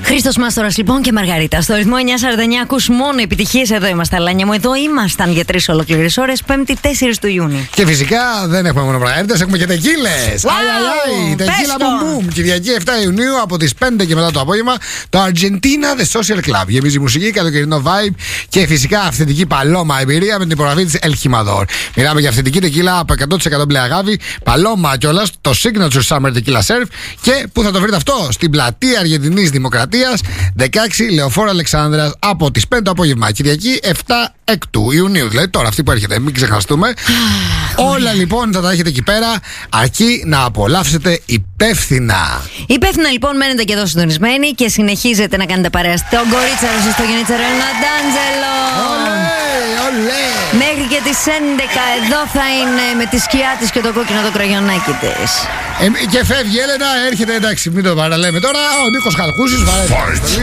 Χρήστος Μάστορας λοιπόν και Μαργαρίτα. Στο ρυθμό 949 ακούς μόνο επιτυχίες. Εδώ είμαστε, Αλάνια μου. Εδώ ήμασταν για 3 ολόκληρες ώρες, 5η 4 του Ιούνιου. Και φυσικά δεν έχουμε μόνο Μαργαρίτας, έχουμε και τεκίλες. Αϊ, τεκίλα μπουμ. Κυριακή 7 Ιουνίου από τις 5 και μετά το απόγευμα, το Argentina The Social Club. Γεμίζει μουσική, καλοκαιρινό vibe και φυσικά αυθεντική παλώμα εμπειρία με την υπογραφή της El Jimador. Μιλάμε για αυθεντική τεκίλα από 100% μπλε αγάπη, παλώμα κιόλας, το Signature Summer Tequila Surf. Και πού θα το βρείτε αυτό? Στην πλατεία Αργεντινής Δημοκρατίας, 16 Λεωφόρο Αλεξάνδρας, από τις 5 το απόγευμα. Κυριακή 7 Εκτού Ιουνίου, δηλαδή τώρα αυτή που έρχεται, μην ξεχαστούμε. Όλα λοιπόν θα τα έχετε εκεί πέρα, αρκεί να απολαύσετε υπεύθυνα. Υπεύθυνα λοιπόν μένετε και εδώ συντονισμένοι και συνεχίζετε να κάνετε παρέα στον Κορίτσαρο, στο Γενίτσαρο Ναντάντζελο. Ολέ! Μέχρι και τις 11 εδώ θα είναι με τη σκιά της και το κόκκινο το κραγιονάκι της. Και φεύγει η Έλενα, έρχεται, εντάξει, μην το παραλέμε τώρα. Ο Νίκος Χαλκούσης βαρέθηκε.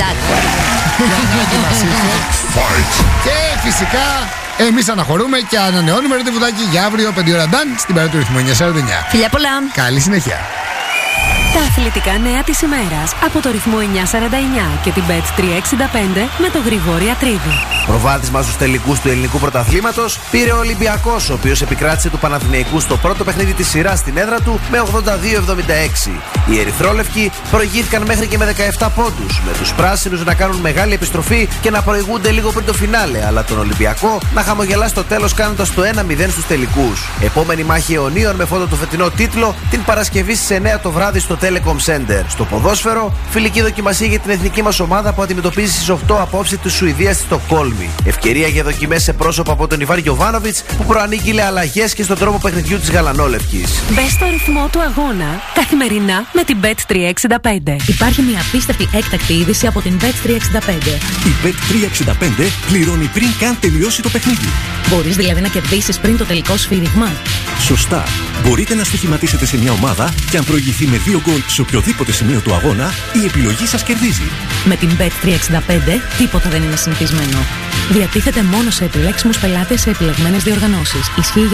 Και φυσικά εμείς αναχωρούμε και ανανεώνουμε ραντεβουδάκι για αύριο 5 ώρα ντάν στην παρέα του ρυθμού 949. Φιλιά πολλά. Καλή συνέχεια. Τα αθλητικά νέα της ημέρας από το ρυθμό 949 και την Bet365 με τον Γρηγόρη Ατρίδη. Προβάδισμα στους τελικούς του ελληνικού πρωταθλήματος πήρε ο Ολυμπιακός, ο οποίος επικράτησε του Παναθηναϊκού στο πρώτο παιχνίδι της σειράς στην έδρα του με 82-76. Οι ερυθρόλευκοι προηγήθηκαν μέχρι και με 17 πόντους, με τους πράσινους να κάνουν μεγάλη επιστροφή και να προηγούνται λίγο πριν το φινάλε, αλλά τον Ολυμπιακό να χαμογελά στο τέλος κάνοντας το 1-0 στους τελικούς. Επόμενη μάχη αιωνίων με φόντο το φετινό τίτλο την Παρασκευή στις 9 το βράδυ στο Telecom Center. Στο ποδόσφαιρο, φιλική δοκιμασία για την εθνική μας ομάδα που αντιμετωπίζει στις 8 απόψε τη Σουηδία στη Στοκχόλμη. Ευκαιρία για δοκιμές σε πρόσωπο από τον Ιβάν Γιοβάνοβιτς που προανήγγειλε αλλαγές και στον τρόπο παιχνιδιού της Γαλανόλευκης. Μπες στο ρυθμό του αγώνα καθημερινά με την Bet365. Υπάρχει μια απίστευτη έκτακτη είδηση από την Bet365. Η Bet365 πληρώνει πριν καν τελειώσει το παιχνίδι. Μπορείς δηλαδή να κερδίσεις πριν το τελικό σφύριγμα. Σωστά. Μπορείτε να στοιχηματίσετε σε μια ομάδα και αν προηγηθεί με 2 γκολ σε οποιοδήποτε σημείο του αγώνα, η επιλογή σας κερδίζει. Με την Bet365 τίποτα δεν είναι συνηθισμένο. Διατίθεται μόνο σε επιλέξιμους πελάτες σε επιλεγμένες διοργανώσεις. Ισχύει